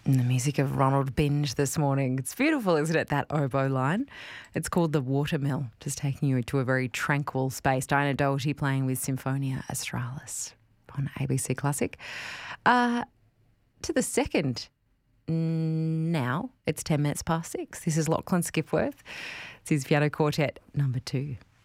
And the music of Ronald Binge this morning. It's beautiful, isn't it, that oboe line? It's called The Watermill, just taking you to a very tranquil space. Diana Doherty playing with Symphonia Australis on ABC Classic. To the second now, it's 10 minutes past 6. This is Lachlan Skipworth. It's his piano quartet number 2.